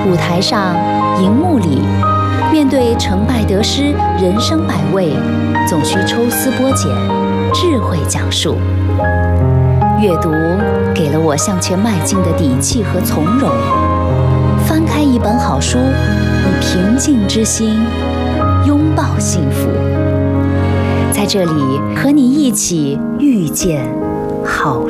舞台上，荧幕里，面对成败得失、人生百味，总需抽丝剥茧，智慧讲述。阅读给了我向前迈进的底气和从容。翻开一本好书，以平静之心拥抱幸福。在这里和你一起遇见好